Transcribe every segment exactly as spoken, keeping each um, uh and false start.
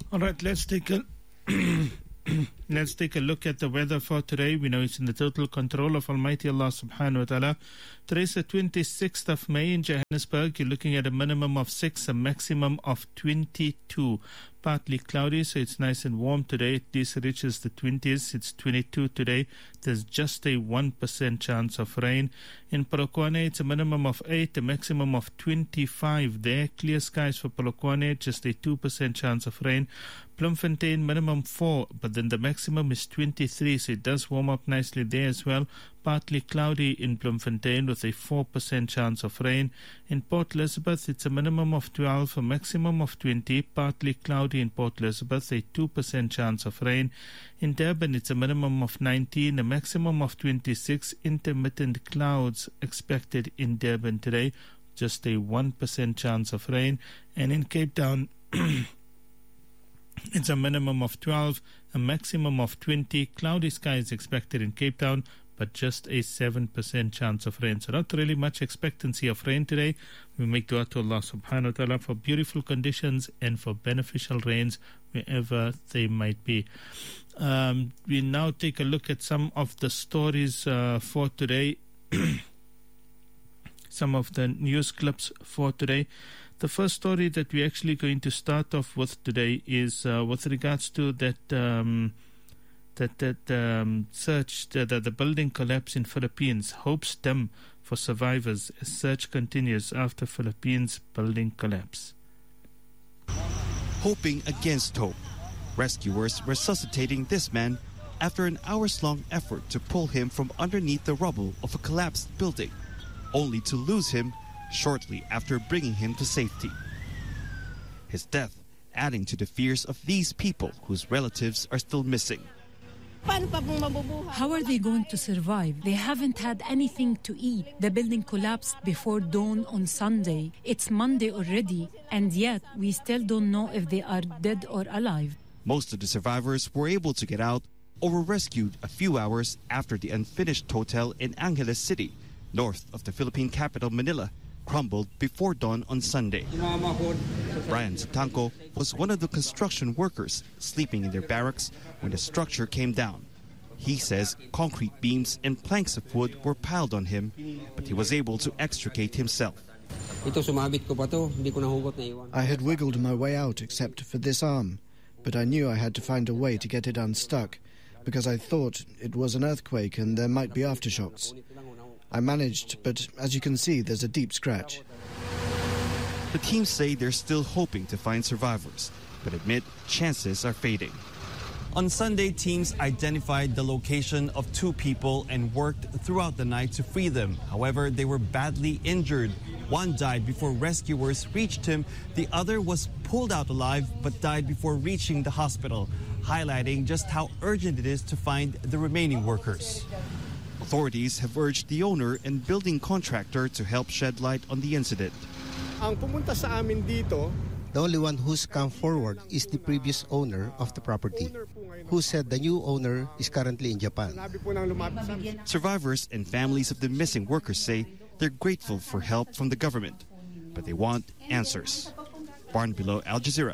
All right, let's take a let's take a look at the weather for today. We know it's in the total control of Almighty Allah subhanahu wa ta'ala. Today's the twenty-sixth of May in Johannesburg. You're looking at a minimum of six, a maximum of twenty-two. Partly cloudy, so it's nice and warm today. At least it reaches the twenties. It's twenty-two today. There's just a one percent chance of rain. In Polokwane, it's a minimum of eight, a maximum of twenty-five there. Clear skies for Polokwane, just a two percent chance of rain. Bloemfontein, minimum four, but then the maximum is twenty-three, so it does warm up nicely there as well. Partly cloudy in Bloemfontein with a four percent chance of rain. In Port Elizabeth, it's a minimum of twelve, a maximum of twenty. Partly cloudy in Port Elizabeth, a two percent chance of rain. In Durban, it's a minimum of nineteen, a maximum of twenty-six. Intermittent clouds expected in Durban today, just a one percent chance of rain. And in Cape Town, it's a minimum of twelve, a maximum of twenty. Cloudy skies expected in Cape Town, but just a seven percent chance of rain. So not really much expectancy of rain today. We make dua to Allah subhanahu wa ta'ala for beautiful conditions and for beneficial rains wherever they might be. Um, we now take a look at some of the stories uh, for today. Some of the news clips for today. The first story that we're actually going to start off with today is uh, with regards to that um, that that um, search, the, the, the building collapse in Philippines. Hopes dim for survivors as search continues after Philippines building collapse. Hoping against hope, rescuers resuscitating this man after an hours-long effort to pull him from underneath the rubble of a collapsed building, only to lose him shortly after bringing him to safety. His death adding to the fears of these people whose relatives are still missing. How are they going to survive? They haven't had anything to eat. The building collapsed before dawn on Sunday. It's Monday already, and yet we still don't know if they are dead or alive. Most of the survivors were able to get out or were rescued a few hours after the unfinished hotel in Angeles City, north of the Philippine capital Manila, crumbled before dawn on Sunday. Brian Satanco was one of the construction workers sleeping in their barracks when the structure came down. He says concrete beams and planks of wood were piled on him, but he was able to extricate himself. I had wiggled my way out except for this arm, but I knew I had to find a way to get it unstuck because I thought it was an earthquake and there might be aftershocks. I managed, but as you can see, there's a deep scratch. The teams say they're still hoping to find survivors, but admit chances are fading. On Sunday, teams identified the location of two people and worked throughout the night to free them. However, they were badly injured. One died before rescuers reached him. The other was pulled out alive but died before reaching the hospital, highlighting just how urgent it is to find the remaining workers. Authorities have urged the owner and building contractor to help shed light on the incident. The only one who's come forward is the previous owner of the property, who said the new owner is currently in Japan. Survivors and families of the missing workers say they're grateful for help from the government, but they want answers. Barn Below, Al Jazeera.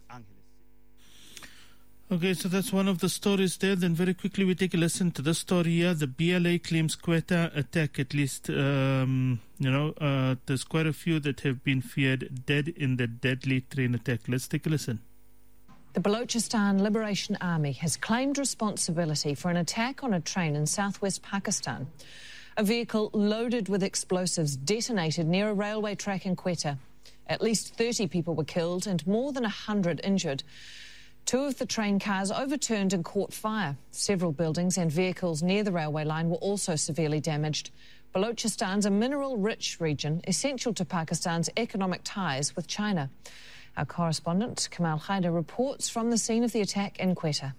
Okay, so that's one of the stories there. Then very quickly we take a listen to this story here. The B L A claims Quetta attack, at least, um, you know, uh, there's quite a few that have been feared dead in the deadly train attack. Let's take a listen. The Balochistan Liberation Army has claimed responsibility for an attack on a train in southwest Pakistan. A vehicle loaded with explosives detonated near a railway track in Quetta. At least thirty people were killed and more than one hundred injured. Two of the train cars overturned and caught fire. Several buildings and vehicles near the railway line were also severely damaged. Balochistan's a mineral-rich region, essential to Pakistan's economic ties with China. Our correspondent, Kamal Haider, reports from the scene of the attack in Quetta.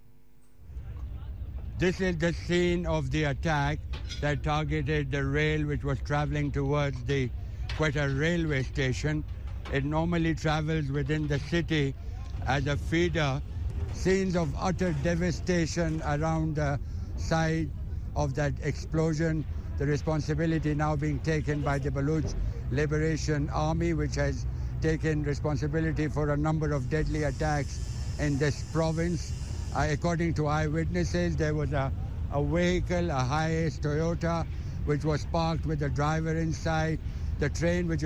This is the scene of the attack that targeted the rail which was traveling towards the Quetta railway station. It normally travels within the city as a feeder. Scenes of utter devastation around the site of that explosion. The responsibility now being taken by the Baloch Liberation Army, which has taken responsibility for a number of deadly attacks in this province. Uh, according to eyewitnesses, there was a, a vehicle, a Hiace Toyota, which was parked with the driver inside. The train which